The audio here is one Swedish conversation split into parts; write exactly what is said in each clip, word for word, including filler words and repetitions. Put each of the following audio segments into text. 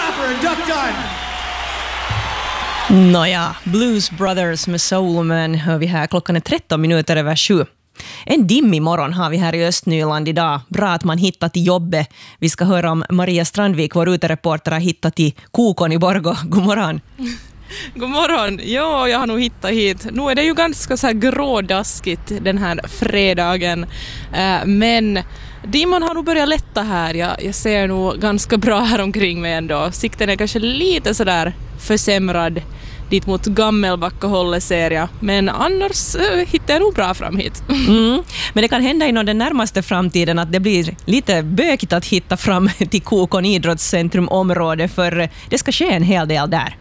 Clapper and Duck Dunn. Nåja, Blues Brothers med Soulman hör vi här. Klockan är tretton minuter över sju. En dimmig morgon har vi här i Östnyland idag. Bra att man hittat till jobbet. Vi ska höra om Maria Strandvik, vår utereporter, har hittat till Kokon i Borgå. God morgon. God morgon. Ja, jag har nog hittat hit. Nu är det ju ganska så här grådaskigt den här fredagen. Eh, men dimman har nog börjat lätta här. Jag, jag ser nog ganska bra här omkring mig ändå. Sikten är kanske lite sådär försämrad dit mot Gammelbacka-hållet ser jag. Men annars äh, hittar jag nog bra fram hit. Mm. Men det kan hända inom den närmaste framtiden att det blir lite bökigt att hitta fram till Kokon idrottscentrumområde, för det ska ske en hel del där.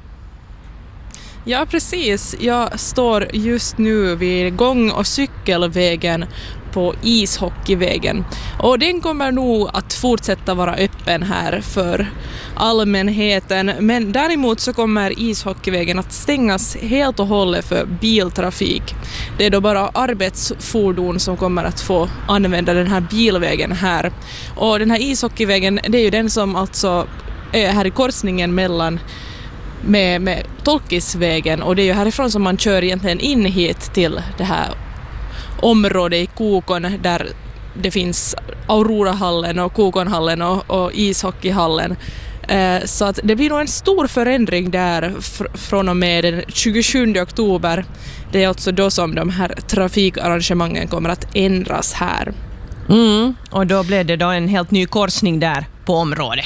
Ja, precis. Jag står just nu vid gång- och cykelvägen på ishockeyvägen. Och den kommer nog att fortsätta vara öppen här för allmänheten. Men däremot så kommer ishockeyvägen att stängas helt och hållet för biltrafik. Det är då bara arbetsfordon som kommer att få använda den här bilvägen här. Och den här ishockeyvägen, det är ju den som alltså är här i korsningen mellan med, med Tolkisvägen, och det är ju härifrån som man kör egentligen in hit till det här området i Kokon där det finns Aurorahallen och Kokonhallen och, och ishockeyhallen. Eh, så att det blir nog en stor förändring där fr- från och med den tjugosjunde oktober. Det är alltså då som de här trafikarrangemangen kommer att ändras här. Mm. Och då blev det då en helt ny korsning där på området.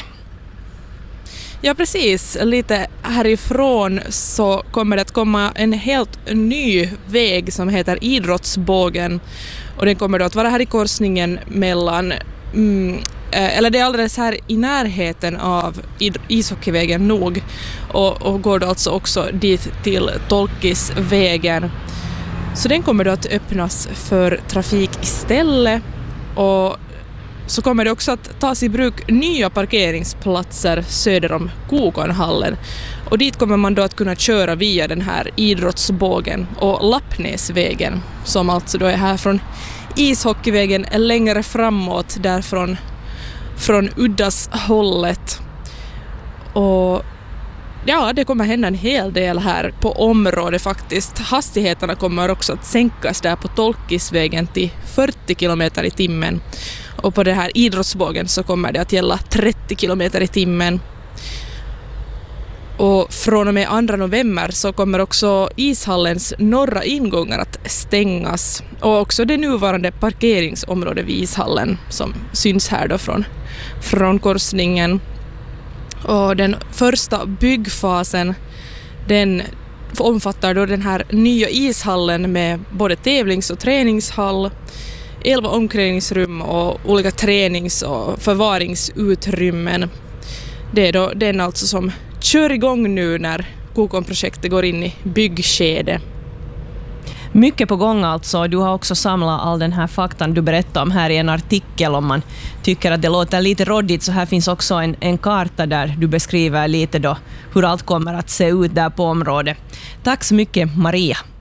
Ja, precis. Lite härifrån så kommer det att komma en helt ny väg som heter Idrottsbågen. Och den kommer då att vara här i korsningen mellan, mm, eller det är alldeles här i närheten av ishockeyvägen nog. Och, och går då alltså också dit till Tolkisvägen. Så den kommer då att öppnas för trafik istället. Och så kommer det också att tas i bruk nya parkeringsplatser söder om Kokonhallen. Och dit kommer man då att kunna köra via den här Idrottsbågen och Lappnäsvägen, som alltså då är här från ishockeyvägen längre framåt, där från, från Uddashållet. Och ja, det kommer hända en hel del här på området faktiskt. Hastigheterna kommer också att sänkas där på Tolkisvägen till fyrtio kilometer i timmen. Och på den här Idrottsbågen så kommer det att gälla trettio kilometer i timmen. Och från och med andra november så kommer också ishallens norra ingångar att stängas. Och också det nuvarande parkeringsområdet vid ishallen som syns här då från, från korsningen. Och den första byggfasen, den omfattar då den här nya ishallen med både tävlings- och träningshall, elva omklädningsrum och olika tränings- och förvaringsutrymmen. Det är då den alltså som kör igång nu när Kokon-projektet går in i byggskede. Mycket på gång alltså. Du har också samlat all den här faktan du berättar om här i en artikel. Om man tycker att det låter lite råddigt, så här finns också en, en karta där du beskriver lite då hur allt kommer att se ut där på området. Tack så mycket, Maria.